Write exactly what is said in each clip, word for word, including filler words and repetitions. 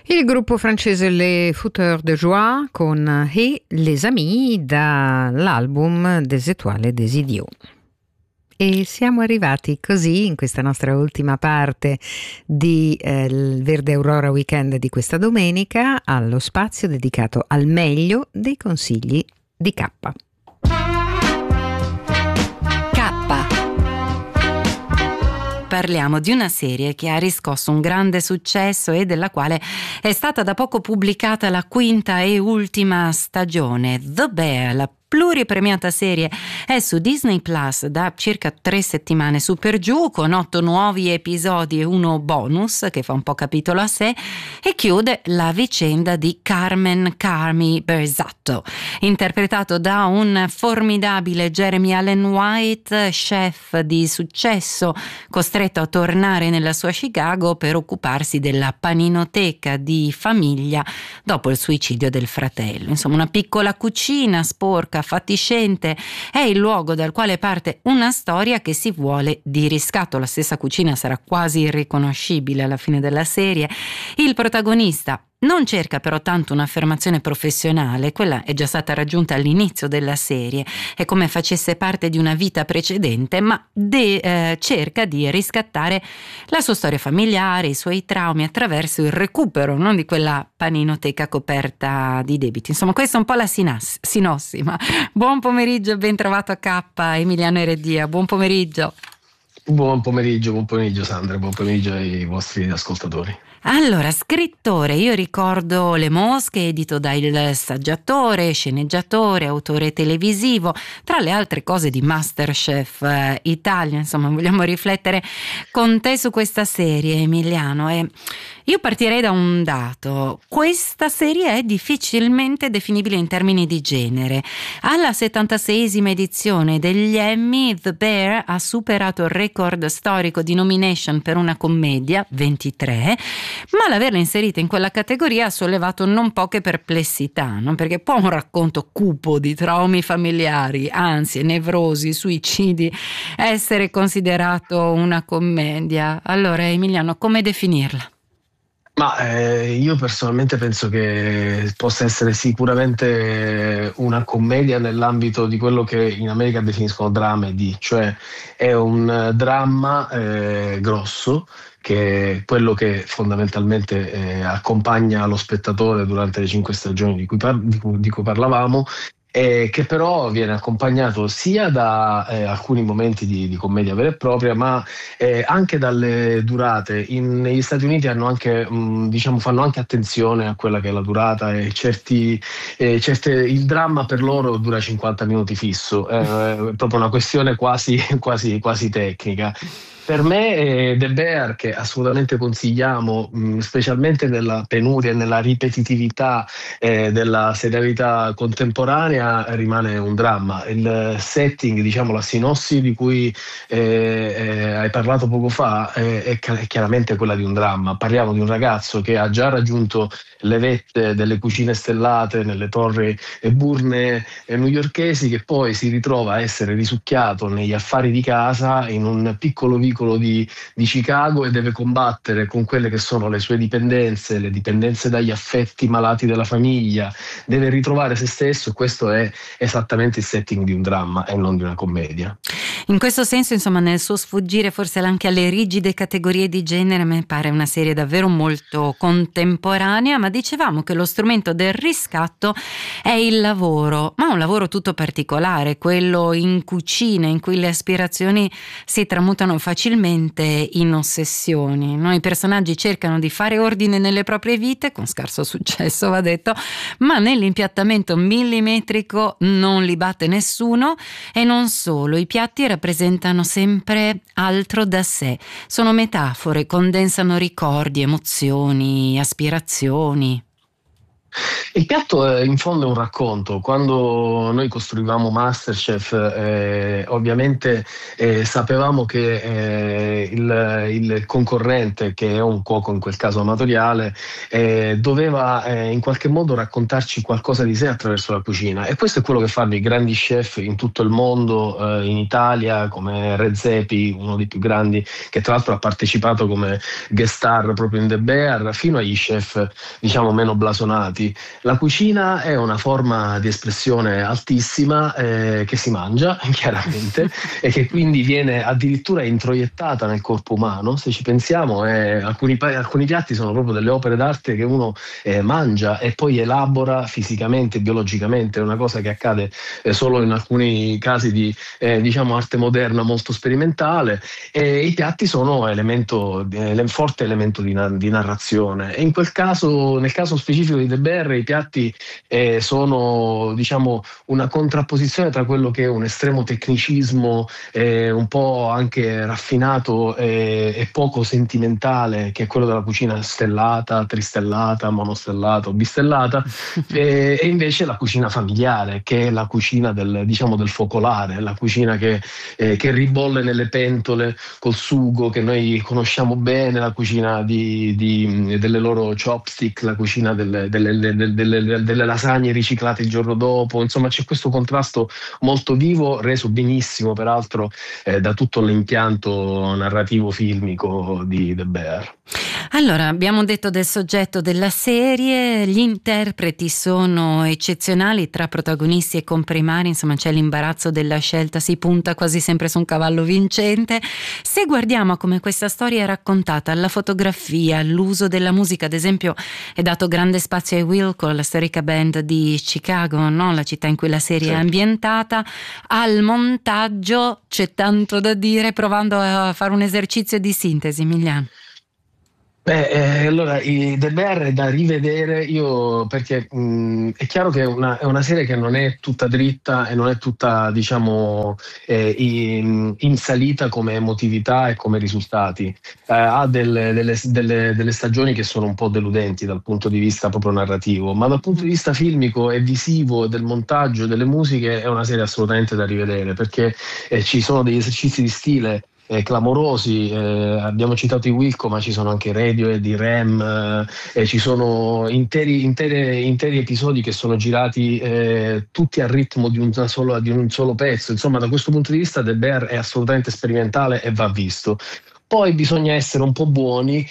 Il gruppo francese Les Fauteurs de Joie con Et les Amis dall'album Des Étoiles des Idiots. E siamo arrivati così in questa nostra ultima parte di eh, il Verde Aurora Weekend di questa domenica allo spazio dedicato al meglio dei consigli di K. Parliamo di una serie che ha riscosso un grande successo e della quale è stata da poco pubblicata la quinta e ultima stagione. The Bear, la pluripremiata serie, è su Disney Plus da circa tre settimane su per giù, con otto nuovi episodi e uno bonus che fa un po' capitolo a sé, e chiude la vicenda di Carmen Carmi Berzatto, interpretato da un formidabile Jeremy Allen White, chef di successo, costretto a tornare nella sua Chicago per occuparsi della paninoteca di famiglia dopo il suicidio del fratello. Insomma, una piccola cucina sporca, fatiscente, è il luogo dal quale parte una storia che si vuole di riscatto. La stessa cucina sarà quasi irriconoscibile alla fine della serie. Il protagonista non cerca però tanto un'affermazione professionale, quella è già stata raggiunta all'inizio della serie, è come facesse parte di una vita precedente, ma de, eh, cerca di riscattare la sua storia familiare, i suoi traumi attraverso il recupero, no, di quella paninoteca coperta di debiti. Insomma, questa è un po' la sinas- sinossi, ma buon pomeriggio e ben trovato a K, Emiliano Eredia, buon pomeriggio. Buon pomeriggio, buon pomeriggio Sandra, buon pomeriggio ai vostri ascoltatori. Allora, scrittore, io ricordo Le Mosche, edito dal saggiatore, sceneggiatore, autore televisivo, tra le altre cose di Masterchef eh, Italia. Insomma, vogliamo riflettere con te su questa serie, Emiliano, e io partirei da un dato: questa serie è difficilmente definibile in termini di genere. Alla settantaseiesima edizione degli Emmy, The Bear ha superato il record storico di nomination per una commedia, ventitré, ma l'averla inserita in quella categoria ha sollevato non poche perplessità, no? Perché può un racconto cupo di traumi familiari, ansie, nevrosi, suicidi essere considerato una commedia? Allora, Emiliano, come definirla? Ma eh, io personalmente penso che possa essere sicuramente una commedia nell'ambito di quello che in America definiscono dramedy, cioè è un dramma eh, grosso, che è quello che fondamentalmente eh, accompagna lo spettatore durante le cinque stagioni di cui, par- di cui, di cui parlavamo, e che però viene accompagnato sia da eh, alcuni momenti di, di commedia vera e propria, ma eh, anche dalle durate. In, negli Stati Uniti hanno anche, mh, diciamo, fanno anche attenzione a quella che è la durata, e certi, eh, certe, il dramma per loro dura cinquanta minuti fisso, eh, è proprio una questione quasi, quasi, quasi tecnica. Per me eh, The Bear, che assolutamente consigliamo, mh, specialmente nella penuria e nella ripetitività eh, della serialità contemporanea, rimane un dramma. Il setting, diciamo la sinossi di cui eh, eh, hai parlato poco fa, eh, è, è chiaramente quella di un dramma. Parliamo di un ragazzo che ha già raggiunto le vette delle cucine stellate nelle torri e burne eh, newyorkesi, che poi si ritrova a essere risucchiato negli affari di casa in un piccolo vicolo Di, di Chicago, e deve combattere con quelle che sono le sue dipendenze, le dipendenze dagli affetti malati della famiglia, deve ritrovare se stesso. Questo è esattamente il setting di un dramma e non di una commedia. In questo senso, insomma, nel suo sfuggire forse anche alle rigide categorie di genere, mi pare una serie davvero molto contemporanea. Ma dicevamo che lo strumento del riscatto è il lavoro, ma un lavoro tutto particolare, quello in cucina, in cui le aspirazioni si tramutano facilmente in ossessioni, no? I personaggi cercano di fare ordine nelle proprie vite, con scarso successo va detto, ma nell'impiattamento millimetrico non li batte nessuno. E non solo, i piatti rappresentano sempre altro da sé, sono metafore, condensano ricordi, emozioni, aspirazioni. Il piatto è in fondo è un racconto. Quando noi costruivamo MasterChef, eh, ovviamente eh, sapevamo che eh, il, il concorrente, che è un cuoco in quel caso amatoriale, eh, doveva eh, in qualche modo raccontarci qualcosa di sé attraverso la cucina. E questo è quello che fanno i grandi chef in tutto il mondo, eh, in Italia, come Redzepi, uno dei più grandi, che tra l'altro ha partecipato come guest star proprio in The Bear, fino agli chef, diciamo, meno blasonati. La cucina è una forma di espressione altissima eh, che si mangia, chiaramente, e che quindi viene addirittura introiettata nel corpo umano. Se ci pensiamo, eh, alcuni, alcuni piatti sono proprio delle opere d'arte che uno eh, mangia e poi elabora fisicamente, biologicamente. È una cosa che accade eh, solo in alcuni casi di eh, diciamo arte moderna molto sperimentale, e i piatti sono elemento, eh, forte elemento di, di narrazione. E in quel caso, nel caso specifico di The Bear, i piatti eh, sono, diciamo, una contrapposizione tra quello che è un estremo tecnicismo eh, un po' anche raffinato eh, e poco sentimentale, che è quello della cucina stellata, tristellata, monostellata o bistellata, e, e invece la cucina familiare, che è la cucina del, diciamo, del focolare, la cucina che, eh, che ribolle nelle pentole col sugo, che noi conosciamo bene, la cucina di, di, delle loro chopstick, la cucina delle, delle, delle, delle, delle lasagne riciclate il giorno dopo. Insomma, c'è questo contrasto molto vivo, reso benissimo peraltro eh, da tutto l'impianto narrativo filmico di The Bear. Allora, abbiamo detto del soggetto della serie, gli interpreti sono eccezionali, tra protagonisti e comprimari, insomma c'è l'imbarazzo della scelta, si punta quasi sempre su un cavallo vincente. Se guardiamo come questa storia è raccontata, alla fotografia, all'uso della musica, ad esempio è dato grande spazio ai Wilco, la storica band di Chicago, no? La città in cui la serie sì. è ambientata, al montaggio c'è tanto da dire, provando a fare un esercizio di sintesi, Emiliano. Beh, eh, allora, i The Bear è da rivedere, io, perché mh, è chiaro che è una, è una serie che non è tutta dritta e non è tutta, diciamo, eh, in, in salita come emotività e come risultati. Eh, ha delle, delle, delle, delle stagioni che sono un po' deludenti dal punto di vista proprio narrativo, ma dal punto di vista filmico e visivo, del montaggio, delle musiche, è una serie assolutamente da rivedere, perché eh, ci sono degli esercizi di stile Eh, clamorosi. Eh, abbiamo citato i Wilco, ma ci sono anche Radiohead, i Rem, eh, e ci sono interi, intere, interi episodi che sono girati eh, tutti al ritmo di un, solo, di un solo pezzo. Insomma, da questo punto di vista The Bear è assolutamente sperimentale e va visto. Poi bisogna essere un po' buoni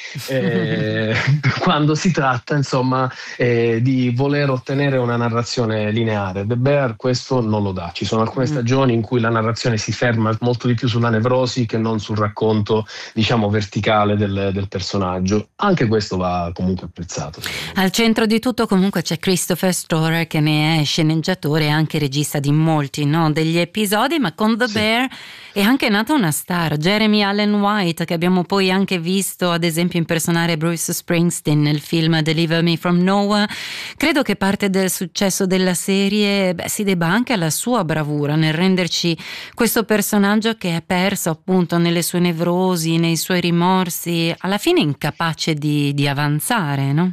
eh, quando si tratta, insomma, eh, di voler ottenere una narrazione lineare. The Bear questo non lo dà. Ci sono alcune stagioni in cui la narrazione si ferma molto di più sulla nevrosi che non sul racconto, diciamo, verticale del, del personaggio. Anche questo va comunque apprezzato. Al centro di tutto comunque c'è Christopher Storer, che ne è sceneggiatore e anche regista di molti, no, degli episodi, ma con The sì. Bear è anche nata una star, Jeremy Allen White, che abbiamo poi anche visto ad esempio impersonare Bruce Springsteen nel film Deliver Me From Nowhere. Credo che parte del successo della serie beh, si debba anche alla sua bravura nel renderci questo personaggio che è perso appunto nelle sue nevrosi, nei suoi rimorsi, alla fine incapace di, di avanzare, no?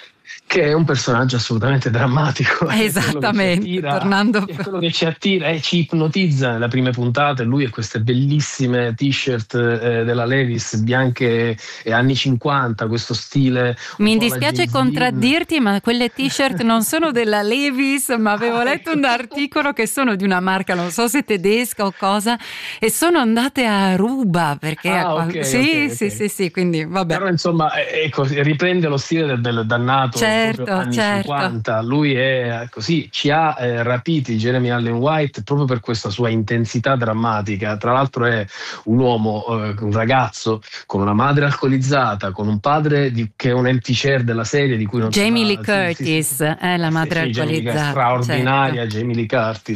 Che è un personaggio assolutamente drammatico. Esattamente, è attira, tornando è quello che ci attira e ci ipnotizza nelle prime puntate. Lui e queste bellissime t-shirt eh, della Levi's bianche e anni cinquanta, questo stile. Mi dispiace contraddirti, ma quelle t-shirt non sono della Levi's, ma avevo letto un articolo che sono di una marca, non so se tedesca o cosa, e sono andate a Aruba perché ah, a... okay, sì, okay, sì, okay. sì, sì, quindi vabbè. Però insomma è così, riprende lo stile del, del dannato. Certo, anni certo. cinquanta. Lui è così, ci ha eh, rapiti Jeremy Allen White proprio per questa sua intensità drammatica. Tra l'altro è un uomo, eh, un ragazzo con una madre alcolizzata, con un padre di, che è un empty chair della serie di cui non Jamie si Lee parla. Curtis sì, sì, sì. è la madre sì, sì, alcolizzata, straordinaria, certo. Jamie Lee Curtis.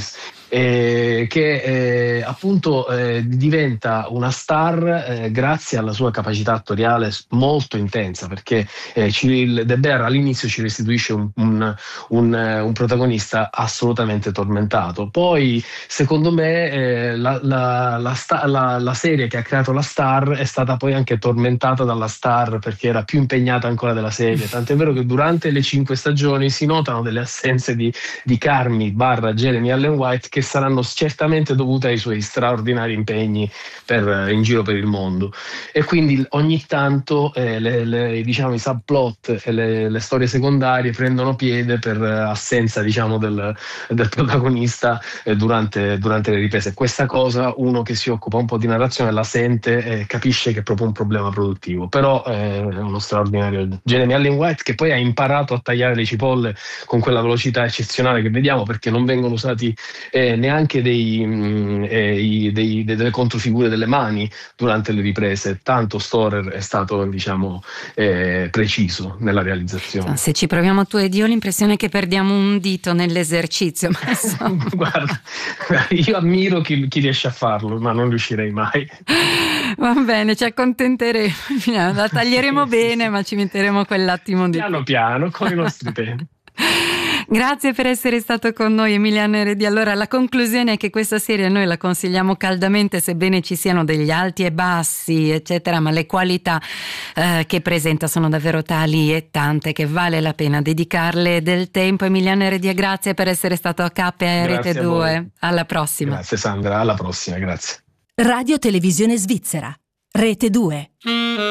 eh, che eh, appunto eh, diventa una star eh, grazie alla sua capacità attoriale molto intensa, perché eh, Cyril De Beer all'inizio ci restituisce un, un, un, un protagonista assolutamente tormentato. Poi secondo me eh, la, la, la, sta, la, la serie che ha creato la star è stata poi anche tormentata dalla star, perché era più impegnata ancora della serie, tant'è vero che durante le cinque stagioni si notano delle assenze di, di Carmy barra Jeremy Allen White, che saranno certamente dovute ai suoi straordinari impegni per, in giro per il mondo, e quindi ogni tanto eh, le, le, diciamo, i subplot e le, le storie secondarie prendono piede per assenza, diciamo, del, del protagonista eh, durante, durante le riprese. Questa cosa uno che si occupa un po' di narrazione la sente e capisce che è proprio un problema produttivo, però eh, è uno straordinario Jeremy Allen White, che poi ha imparato a tagliare le cipolle con quella velocità eccezionale che vediamo, perché non vengono usati eh, neanche dei, mh, eh, i, dei, delle controfigure delle mani durante le riprese, tanto Storer è stato, diciamo, eh, preciso nella realizzazione. Se ci proviamo tu ed io ho l'impressione che perdiamo un dito nell'esercizio, ma insomma... Guarda, io ammiro chi, chi riesce a farlo, ma non riuscirei mai. Va bene, ci accontenteremo, la taglieremo sì, bene, sì. Ma ci metteremo quell'attimo di piano piano con i nostri tempi. Grazie per essere stato con noi, Emiliano Eredi. Allora, la conclusione è che questa serie noi la consigliamo caldamente, sebbene ci siano degli alti e bassi, eccetera, ma le qualità eh, che presenta sono davvero tali e tante che vale la pena dedicarle del tempo. Emiliano Eredi, grazie per essere stato a K e Rete due. Alla prossima. Grazie Sandra, alla prossima, grazie. Radio Televisione Svizzera, Rete due.